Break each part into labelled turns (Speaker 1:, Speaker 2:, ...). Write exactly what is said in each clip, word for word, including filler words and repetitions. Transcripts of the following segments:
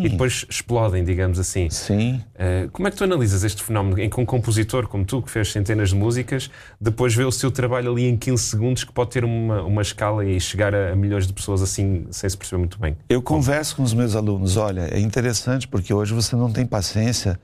Speaker 1: e depois explodem, digamos assim.
Speaker 2: Sim.
Speaker 1: Uh, como é que tu analisas este fenómeno em que um compositor como tu, que fez centenas de músicas, depois vê o seu trabalho ali em quinze segundos, que pode ter uma, uma escala e chegar a, a milhões de pessoas assim, sem se perceber muito bem?
Speaker 2: Eu converso com os meus alunos, olha, é interessante porque hoje você não tem paciência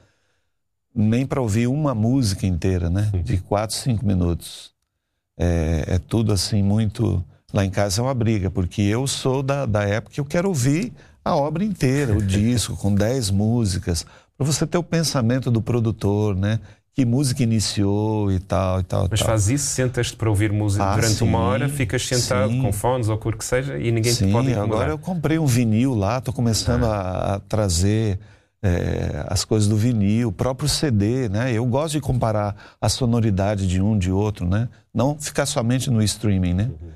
Speaker 2: nem para ouvir uma música inteira, né? De quatro, cinco minutos. É, é tudo assim muito... Lá em casa é uma briga, porque eu sou da, da época que eu quero ouvir a obra inteira, o disco, com dez músicas, para você ter o pensamento do produtor, né? Que música iniciou e tal, e tal,
Speaker 1: Mas
Speaker 2: tal.
Speaker 1: faz isso, sentas-te para ouvir música
Speaker 2: ah,
Speaker 1: durante
Speaker 2: sim,
Speaker 1: uma hora, ficas sentado
Speaker 2: sim.
Speaker 1: com fones ou o que seja e ninguém
Speaker 2: sim,
Speaker 1: te pode incomodar.
Speaker 2: Agora eu comprei um vinil lá, estou começando ah. a, a trazer é, as coisas do vinil, o próprio C D, né? Eu gosto de comparar a sonoridade de um de outro, né? Não ficar somente no streaming, né? Uhum.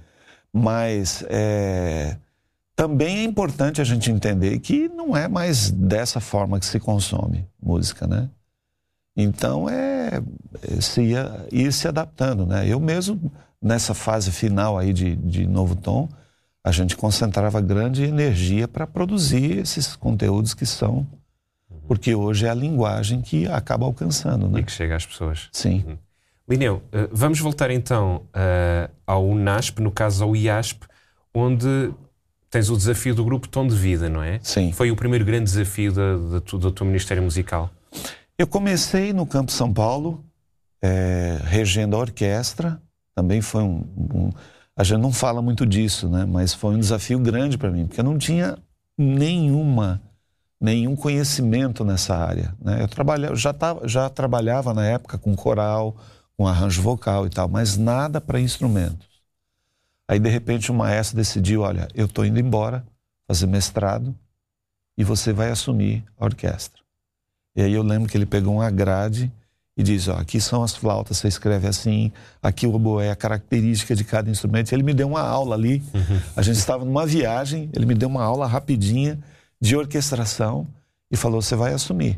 Speaker 2: Mas é, também é importante a gente entender que não é mais dessa forma que se consome música, né? Então é, é se ia, ir se adaptando, né? Eu mesmo, nessa fase final aí de, de Novo Tom, a gente concentrava grande energia para produzir esses conteúdos que são... Porque hoje é a linguagem que acaba alcançando, né?
Speaker 1: E que chega às pessoas.
Speaker 2: Sim.
Speaker 1: Uhum. Lineu, vamos voltar então uh, ao UNASP, no caso ao I A S P, onde tens o desafio do grupo Tom de Vida, não é?
Speaker 2: Sim.
Speaker 1: Foi o primeiro grande desafio da, da, do, do teu Ministério Musical.
Speaker 2: Eu comecei no Campo São Paulo, é, regendo a orquestra. Também foi um, um... A gente não fala muito disso, né? Mas foi um desafio grande para mim, porque eu não tinha nenhuma... nenhum conhecimento nessa área, né? Eu, trabalha, eu já, tava, já trabalhava na época com coral, com arranjo vocal e tal, mas nada para instrumentos. Aí, de repente, o maestro decidiu, olha, eu estou indo embora fazer mestrado e você vai assumir a orquestra. E aí eu lembro que ele pegou uma grade e diz, ó, aqui são as flautas, você escreve assim, aqui o oboé, a característica de cada instrumento. E ele me deu uma aula ali, uhum. A gente estava numa viagem, ele me deu uma aula rapidinha de orquestração e falou, você vai assumir.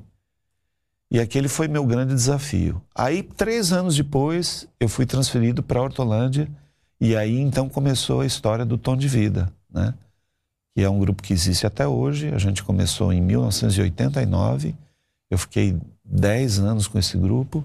Speaker 2: E aquele foi meu grande desafio. Aí, três anos depois, eu fui transferido para a Hortolândia e aí, então, começou a história do Tom de Vida, né? Que é um grupo que existe até hoje. A gente começou em mil novecentos e oitenta e nove, eu fiquei dez anos com esse grupo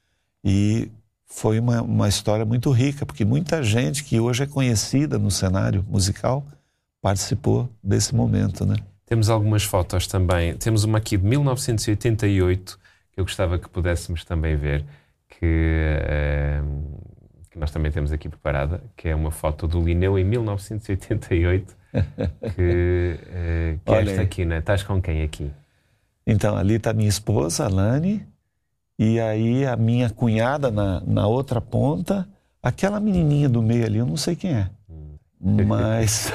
Speaker 2: e foi uma, uma história muito rica, porque muita gente que hoje é conhecida no cenário musical participou desse momento, né?
Speaker 1: Temos algumas fotos também. Temos uma aqui de mil novecentos e oitenta e oito, que eu gostava que pudéssemos também ver, que, uh, que nós também temos aqui preparada, que é uma foto do Lineu em mil novecentos e oitenta e oito, que, uh, que é esta aqui, né? Estás com quem aqui?
Speaker 2: Então, ali está minha esposa, a Lani, e aí a minha cunhada na, na outra ponta, aquela menininha do meio ali, eu não sei quem é, hum. mas...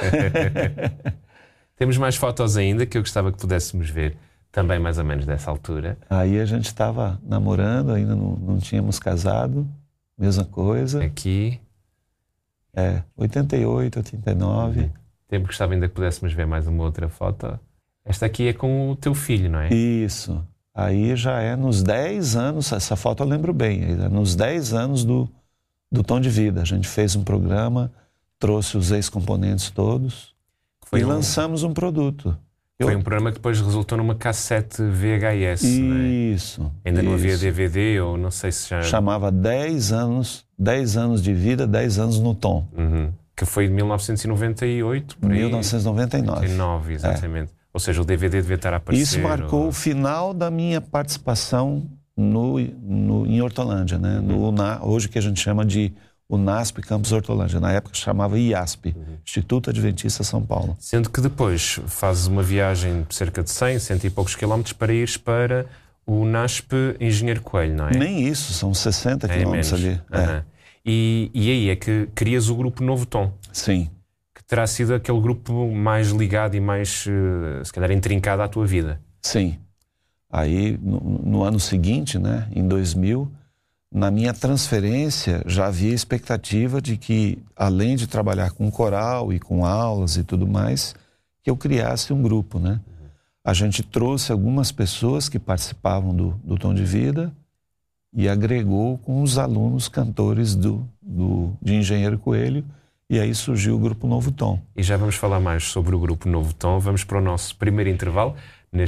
Speaker 1: Temos mais fotos ainda que eu gostava que pudéssemos ver, também mais ou menos dessa altura.
Speaker 2: Aí a gente estava namorando, ainda não, não tínhamos casado, mesma coisa.
Speaker 1: Aqui.
Speaker 2: É, oitenta e oito, oitenta e nove.
Speaker 1: Uhum. Tempo que gostava ainda que pudéssemos ver mais uma outra foto. Esta aqui é com o teu filho, não é?
Speaker 2: Isso. Aí já é nos dez anos, essa foto eu lembro bem, é nos dez anos do, do Tom de Vida. A gente fez um programa, trouxe os ex-componentes todos. Foi e um... lançamos um produto.
Speaker 1: Foi Eu... um programa que depois resultou numa cassete V H S,
Speaker 2: Isso.
Speaker 1: Não é? Ainda
Speaker 2: isso.
Speaker 1: não havia D V D, ou não sei se já...
Speaker 2: Chamava dez anos, dez anos de vida, dez anos no Tom.
Speaker 1: Uhum. Que foi de mil novecentos e noventa e oito, por aí.
Speaker 2: mil novecentos e noventa e nove.
Speaker 1: noventa e nove, exatamente. É. Ou seja, o D V D devia estar a aparecer.
Speaker 2: Isso marcou
Speaker 1: ou...
Speaker 2: o final da minha participação no, no, em Hortolândia, né? Uhum. No, hoje que a gente chama de UNASP Campus Hortolândia. Na época chamava I A S P, uhum. Instituto Adventista São Paulo.
Speaker 1: Sendo que depois fazes uma viagem de cerca de cem, cento e poucos quilómetros para ires para o UNASP Engenheiro Coelho, não é?
Speaker 2: Nem isso, são sessenta
Speaker 1: é
Speaker 2: quilómetros ali.
Speaker 1: Uhum. É. E, e aí é que crias o grupo Novo Tom.
Speaker 2: Sim.
Speaker 1: Que terá sido aquele grupo mais ligado e mais, se calhar, intrincado à tua vida.
Speaker 2: Sim. Aí, no, no ano seguinte, né, em dois mil... na minha transferência já havia expectativa de que, além de trabalhar com coral e com aulas e tudo mais, que eu criasse um grupo, né? Uhum. A gente trouxe algumas pessoas que participavam do, do Tom de Vida e agregou com os alunos cantores do, do, de Engenheiro Coelho, e aí surgiu o grupo Novo Tom.
Speaker 1: E já vamos falar mais sobre o grupo Novo Tom. Vamos para o nosso primeiro intervalo.